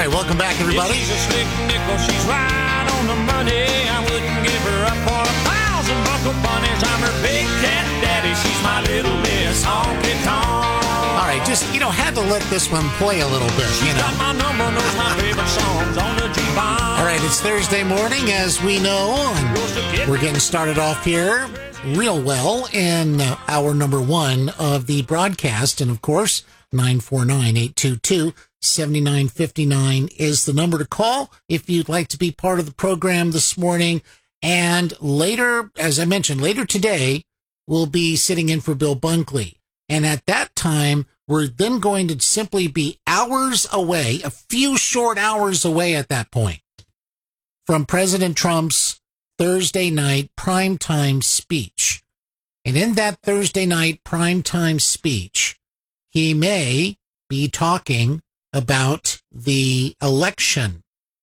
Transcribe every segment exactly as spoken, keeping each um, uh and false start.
right, welcome back, everybody. If she's a slick nickel, she's right on the money. I wouldn't give her up for a thousand buckle bunnies. I'm her big cat daddy. She's my little miss honky tonk. All right, just, you know, had to let this one play a little bit, you She's know. got my number, knows my favorite songs on the G-Bomb. All right, it's Thursday morning, as we know, and we're getting started off here real well in uh, hour number one of the broadcast. And, of course, nine four nine, eight two two, seven nine five nine is the number to call if you'd like to be part of the program this morning. And later, as I mentioned, later today, we'll be sitting in for Bill Bunkley. And at that time, we're then going to simply be hours away, a few short hours away at that point, from President Trump's Thursday night primetime speech. And in that Thursday night primetime speech, he may be talking about the election,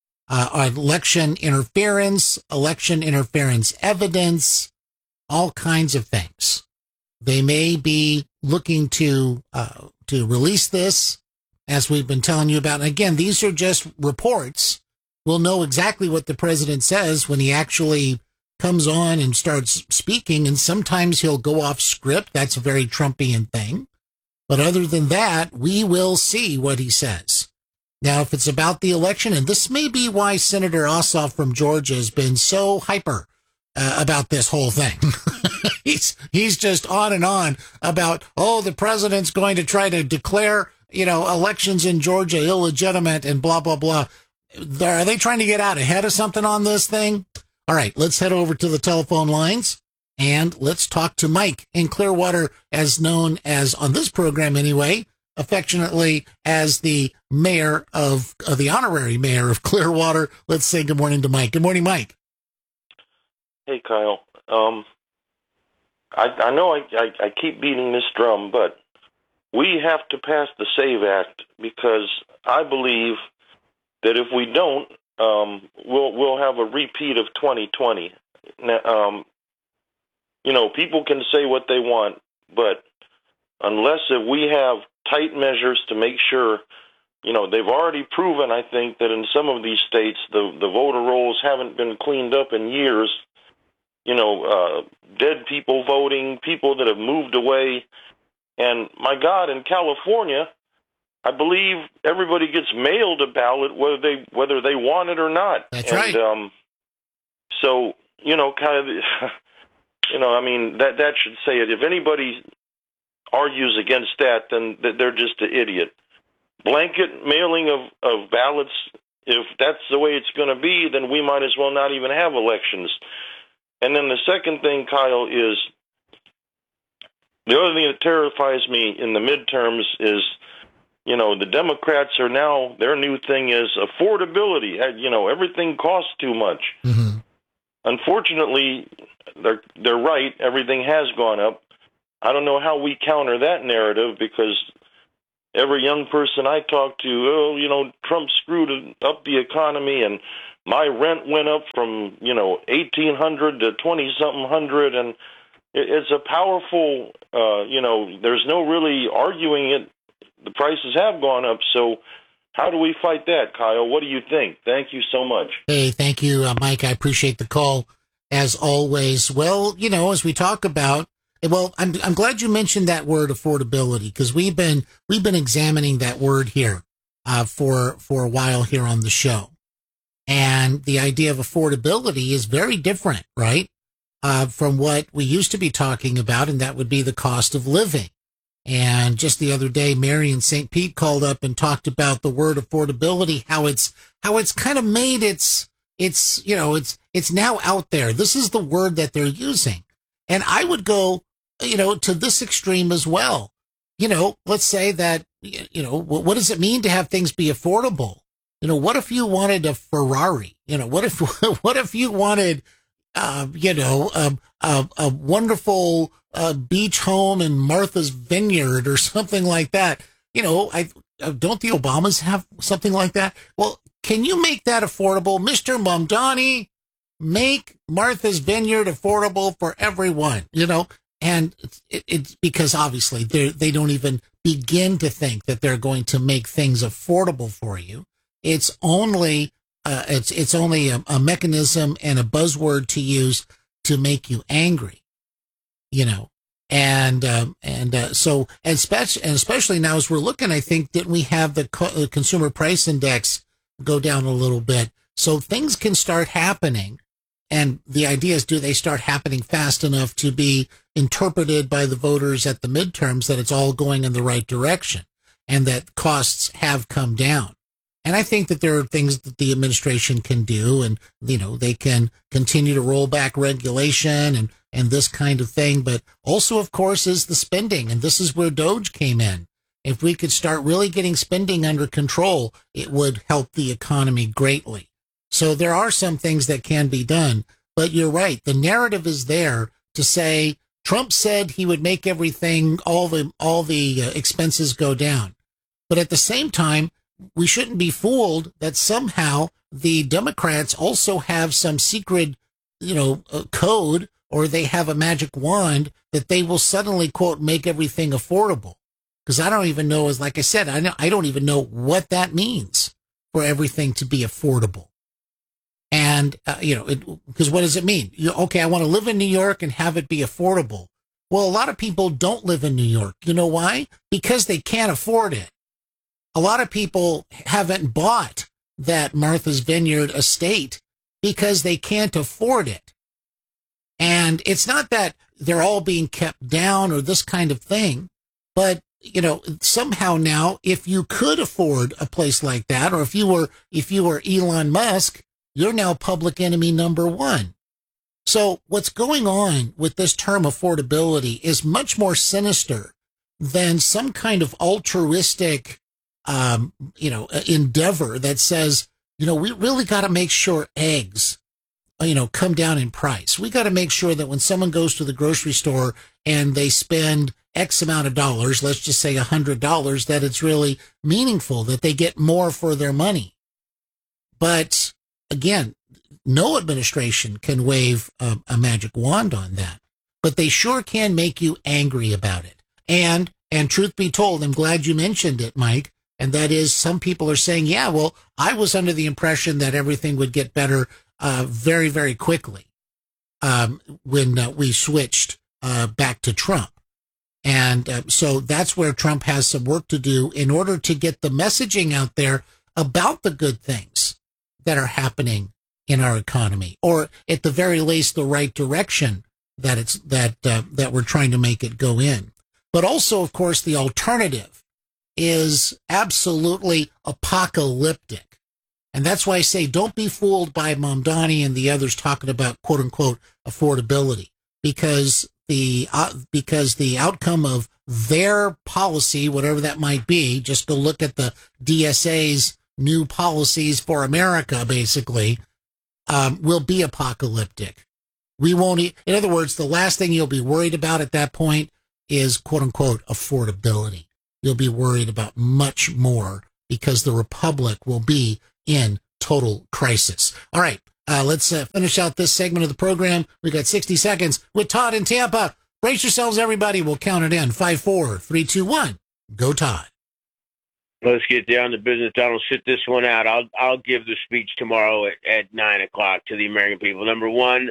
uh, election interference, election interference evidence, all kinds of things. They may be looking to uh, to release this, as we've been telling you about. And again, these are just reports. We'll know exactly what the president says when he actually comes on and starts speaking. And sometimes he'll go off script. That's a very Trumpian thing. But other than that, we will see what he says. Now, if it's about the election, and this may be why Senator Ossoff from Georgia has been so hyper uh, about this whole thing. he's he's just on and on about, oh, the president's going to try to declare, you know, elections in Georgia illegitimate and blah, blah, blah. Are they trying to get out ahead of something on this thing? All right, let's head over to the telephone lines and let's talk to Mike in Clearwater, as known as, on this program anyway, affectionately as the mayor of, uh, the honorary mayor of Clearwater. Let's say good morning to Mike. Good morning, Mike. Hey, Kyle. Um, I, I know I, I, I keep beating this drum, but we have to pass the SAVE Act, because I believe that if we don't, um, we'll we'll have a repeat of twenty twenty. Now, um, you know, people can say what they want, but unless if we have tight measures to make sure, you know, they've already proven, I think, that in some of these states the the voter rolls haven't been cleaned up in years. You know, uh, dead people voting, people that have moved away. And my God, in California, I believe everybody gets mailed a ballot, whether they whether they want it or not. That's and, right. Um, so, you know, kind of, you know, I mean, that that should say it. If anybody argues against that, then they're just an idiot. Blanket mailing of, of ballots, if that's the way it's going to be, then we might as well not even have elections. And then the second thing, Kyle, is the other thing that terrifies me in the midterms is, you know, the Democrats are now, their new thing is affordability. You know, everything costs too much. Mm-hmm. Unfortunately, they're they're right. Everything has gone up. I don't know how we counter that narrative, because every young person I talk to, oh, you know, Trump screwed up the economy, and my rent went up from, you know, eighteen hundred to twenty something hundred, and it's a powerful, uh, you know, there's no really arguing it. The prices have gone up. So how do we fight that, Kyle? What do you think? Thank you so much. Hey, thank you, uh, Mike. I appreciate the call, as always. Well, you know, as we talk about, well, I'm I'm glad you mentioned that word affordability, because we've been we've been examining that word here uh, for for a while here on the show. And the idea of affordability is very different, right, uh, from what we used to be talking about, and that would be the cost of living. And just the other day, Mary in Saint Pete called up and talked about the word affordability, how it's how it's kind of made its it's you know it's it's now out there. This is the word that they're using, and I would go, you know, to this extreme as well. You know, let's say that, you know, what does it mean to have things be affordable? You know, what if you wanted a Ferrari? You know, what if, what if you wanted, uh, you know, a, a, a wonderful uh, beach home in Martha's Vineyard or something like that? You know, I don't the Obamas have something like that? Well, can you make that affordable? Mister Mamdani, make Martha's Vineyard affordable for everyone, you know? And it's it, it, because obviously they they don't even begin to think that they're going to make things affordable for you. It's only uh, it's it's only a, a mechanism and a buzzword to use to make you angry, you know. And um, and uh, so and especially, and especially now as we're looking, I think didn't we have the co- consumer price index go down a little bit, so things can start happening. And the idea is, do they start happening fast enough to be interpreted by the voters at the midterms that it's all going in the right direction and that costs have come down? And I think that there are things that the administration can do, and, you know, they can continue to roll back regulation and, and this kind of thing. But also, of course, is the spending. And this is where Doge came in. If we could start really getting spending under control, it would help the economy greatly. So there are some things that can be done. But you're right. The narrative is there to say Trump said he would make everything, all the, all the uh, expenses go down. But at the same time, we shouldn't be fooled that somehow the Democrats also have some secret, you know, uh, code, or they have a magic wand that they will suddenly, quote, make everything affordable. Because I don't even know, as like I said, I, know, I don't even know what that means for everything to be affordable. And, uh, you know, because what does it mean? You, okay, I want to live in New York and have it be affordable. Well, a lot of people don't live in New York. You know why? Because they can't afford it. A lot of people haven't bought that Martha's Vineyard estate because they can't afford it. And it's not that they're all being kept down or this kind of thing, but, you know, somehow now, if you could afford a place like that, or if you were, if you were Elon Musk, you're now public enemy number one. So what's going on with this term affordability is much more sinister than some kind of altruistic Um, you know, endeavor that says, you know, we really got to make sure eggs, you know, come down in price. We got to make sure that when someone goes to the grocery store and they spend X amount of dollars, let's just say a hundred dollars, that it's really meaningful, that they get more for their money. But again, no administration can wave a, a magic wand on that, but they sure can make you angry about it. And, and truth be told, I'm glad you mentioned it, Mike. And that is, some people are saying, yeah, well, I was under the impression that everything would get better uh, very, very quickly um, when uh, we switched uh, back to Trump. And uh, so that's where Trump has some work to do in order to get the messaging out there about the good things that are happening in our economy, or at the very least, the right direction that it's that uh, that we're trying to make it go in. But also, of course, the alternative is absolutely apocalyptic. And that's why I say don't be fooled by Mamdani and the others talking about quote unquote affordability, because the uh, because the outcome of their policy, whatever that might be, just go look at the D S A's new policies for America, basically, um, will be apocalyptic. We won't, e- in other words, the last thing you'll be worried about at that point is quote unquote affordability. You'll be worried about much more because the republic will be in total crisis. All right, uh, let's uh, finish out this segment of the program. We got sixty seconds with Todd in Tampa. Brace yourselves, everybody. We'll count it in. Five, four, three, two, one. Go, Todd. Let's get down to business. Donald, sit this one out. I'll I'll give the speech tomorrow at, at nine o'clock to the American people. Number one,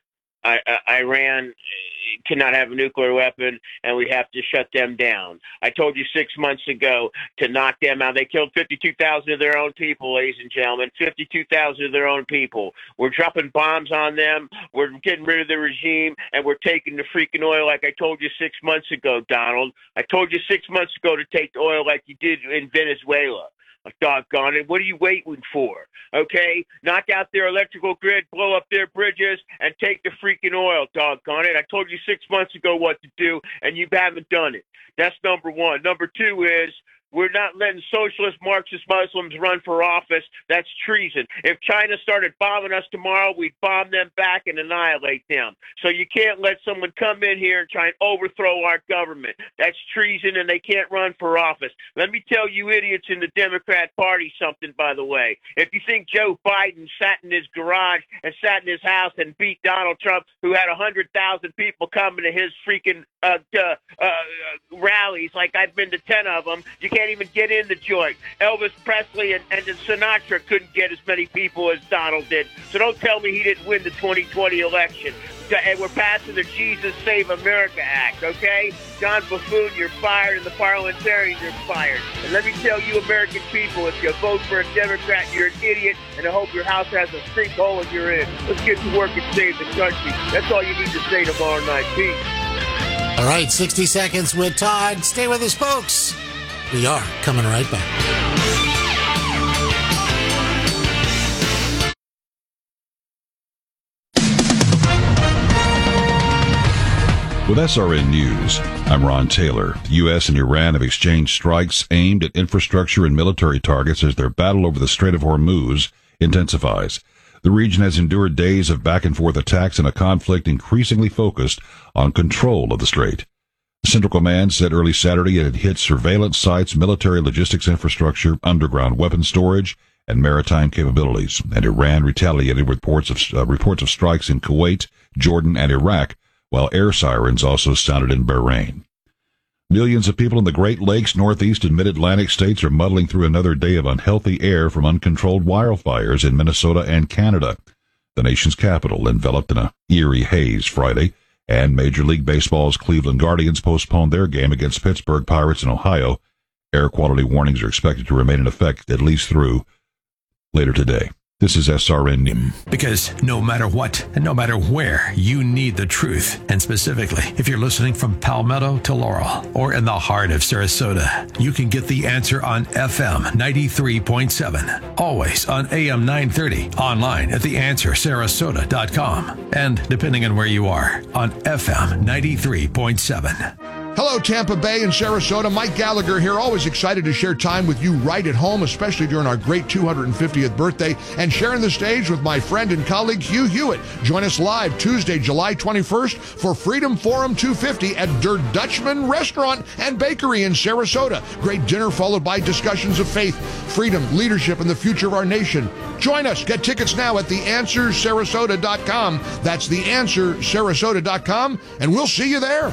I, I, Iran cannot have a nuclear weapon, and we have to shut them down. I told you six months ago to knock them out. They killed fifty-two thousand of their own people, ladies and gentlemen, fifty-two thousand of their own people. We're dropping bombs on them. We're getting rid of the regime, and we're taking the freaking oil like I told you six months ago, Donald. I told you six months ago to take the oil like you did in Venezuela. Doggone it. What are you waiting for? Okay? Knock out their electrical grid, blow up their bridges, and take the freaking oil. Doggone it. I told you six months ago what to do, and you haven't done it. That's number one. Number two is we're not letting socialist Marxist Muslims run for office. That's treason. If China started bombing us tomorrow, we'd bomb them back and annihilate them. So you can't let someone come in here and try and overthrow our government. That's treason, and they can't run for office. Let me tell you idiots in the Democrat Party something, by the way. If you think Joe Biden sat in his garage and sat in his house and beat Donald Trump, who had one hundred thousand people coming to his freaking uh, uh, uh, rallies, like I've been to ten of them, you can't can't even get in the joint. Elvis Presley and, and Sinatra couldn't get as many people as Donald did. So don't tell me he didn't win the twenty twenty election. And we're passing the Jesus Save America Act, okay? John Buffoon, you're fired, and the parliamentarians are fired. And let me tell you, American people, if you vote for a Democrat, you're an idiot, and I hope your house has a sinkhole and you're in. Let's get to work and save the country. That's all you need to say tomorrow night. Peace. All right, sixty seconds with Todd. Stay with us, folks. We are coming right back. With S R N News, I'm Ron Taylor. The U S and Iran have exchanged strikes aimed at infrastructure and military targets as their battle over the Strait of Hormuz intensifies. The region has endured days of back-and-forth attacks in a conflict increasingly focused on control of the strait. The Central Command said early Saturday it had hit surveillance sites, military logistics infrastructure, underground weapon storage, and maritime capabilities. And Iran retaliated with reports of, uh, reports of strikes in Kuwait, Jordan, and Iraq, while air sirens also sounded in Bahrain. Millions of people in the Great Lakes, Northeast, and Mid-Atlantic states are muddling through another day of unhealthy air from uncontrolled wildfires in Minnesota and Canada. The nation's capital enveloped in a eerie haze Friday, and Major League Baseball's Cleveland Guardians postponed their game against Pittsburgh Pirates in Ohio. Air quality warnings are expected to remain in effect at least through later today. This is S R N News. Because no matter what and no matter where, you need the truth. And specifically, if you're listening from Palmetto to Laurel or in the heart of Sarasota, you can get the answer on F M ninety-three point seven. Always on A M nine thirty. Online at the answer sarasota dot com. And depending on where you are, on F M ninety-three point seven. Hello, Tampa Bay and Sarasota. Mike Gallagher here, always excited to share time with you right at home, especially during our great two hundred fiftieth birthday, and sharing the stage with my friend and colleague Hugh Hewitt. Join us live Tuesday, July twenty-first for Freedom Forum two fifty at Der Dutchman Restaurant and Bakery in Sarasota. Great dinner followed by discussions of faith, freedom, leadership, and the future of our nation. Join us. Get tickets now at the answer sarasota dot com. That's the answer sarasota dot com, and we'll see you there.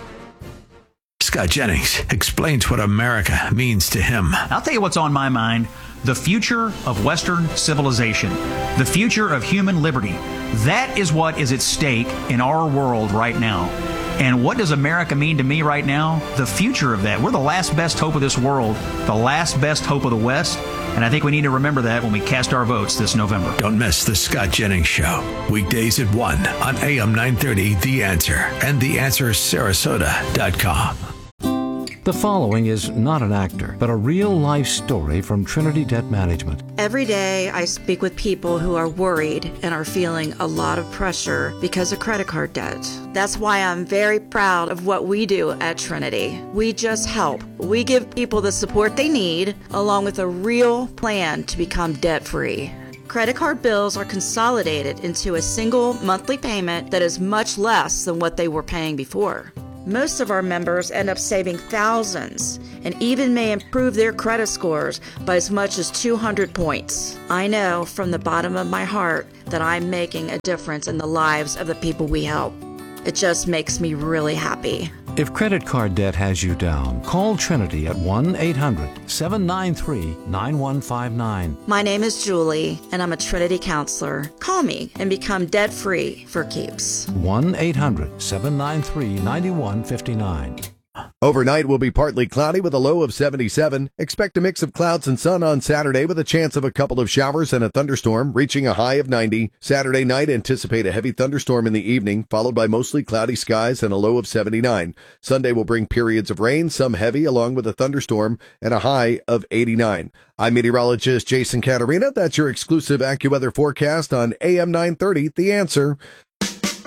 Scott Jennings explains what America means to him. I'll tell you what's on my mind. The future of Western civilization. The future of human liberty. That is what is at stake in our world right now. And what does America mean to me right now? The future of that. We're the last best hope of this world. The last best hope of the West. And I think we need to remember that when we cast our votes this November. Don't miss the Scott Jennings Show. Weekdays at one on A M nine thirty, The Answer, and the answer sarasota dot com. The following is not an actor, but a real-life story from Trinity Debt Management. Every day I speak with people who are worried and are feeling a lot of pressure because of credit card debt. That's why I'm very proud of what we do at Trinity. We just help. We give people the support they need, along with a real plan to become debt-free. Credit card bills are consolidated into a single monthly payment that is much less than what they were paying before. Most of our members end up saving thousands and even may improve their credit scores by as much as two hundred points. I know from the bottom of my heart that I'm making a difference in the lives of the people we help. It just makes me really happy. If credit card debt has you down, call Trinity at one eight hundred seven nine three nine one five nine. My name is Julie, and I'm a Trinity counselor. Call me and become debt-free for keeps. one eight hundred seven nine three nine one five nine. Overnight will be partly cloudy with a low of seventy-seven. Expect a mix of clouds and sun on Saturday with a chance of a couple of showers and a thunderstorm, reaching a high of ninety. Saturday night, anticipate a heavy thunderstorm in the evening, followed by mostly cloudy skies and a low of seventy-nine. Sunday will bring periods of rain, some heavy, along with a thunderstorm, and a high of eighty-nine. I'm meteorologist Jason Caterina. That's your exclusive AccuWeather forecast on A M nine thirty, The Answer.